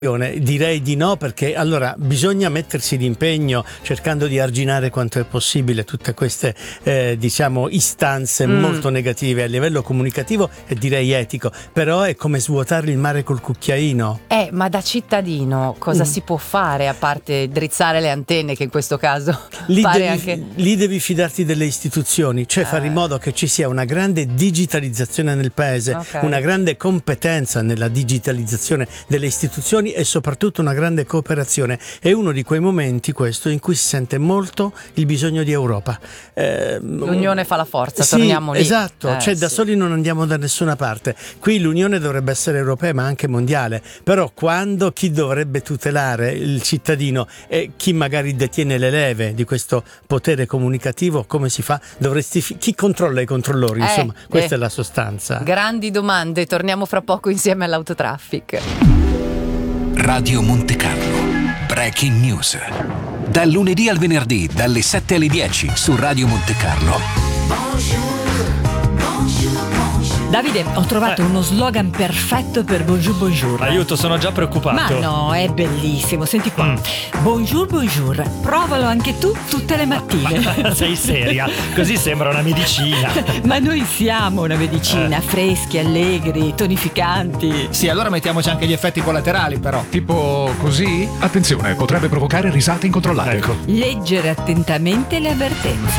Direi di no, perché allora bisogna mettersi d'impegno cercando di arginare quanto è possibile tutte queste istanze molto negative a livello comunicativo e direi etico, però è come svuotare il mare col cucchiaino. Ma da cittadino cosa si può fare a parte drizzare le antenne, che in questo caso lì lì devi fidarti delle istituzioni, cioè fare in modo che ci sia una grande digitalizzazione nel paese, una grande competenza nella digitalizzazione delle istituzioni e soprattutto una grande cooperazione. È uno di quei momenti, questo, in cui si sente molto il bisogno di Europa. L'unione fa la forza, torniamo lì. Esatto, da soli non andiamo da nessuna parte. Qui l'unione dovrebbe essere europea ma anche mondiale, però quando chi dovrebbe tutelare il cittadino e chi magari detiene le leve di questo potere comunicativo, come si fa? Chi controlla i controllori? Insomma, questa è la sostanza. Grandi domande, torniamo fra poco insieme all'Autotraffic. Radio Monte Carlo, Breaking News. Dal lunedì al venerdì, dalle 7 alle 10 su Radio Monte Carlo. Davide, ho trovato uno slogan perfetto per Bonjour Bonjour. Aiuto, sono già preoccupato. Ma no, è bellissimo, senti qua. Bonjour Bonjour, provalo anche tu tutte le mattine. Sei seria? Così sembra una medicina. Ma noi siamo una medicina, freschi, allegri, tonificanti. Sì, allora mettiamoci anche gli effetti collaterali, però. Tipo così? Attenzione, potrebbe provocare risate incontrollate. Ecco. Leggere attentamente le avvertenze.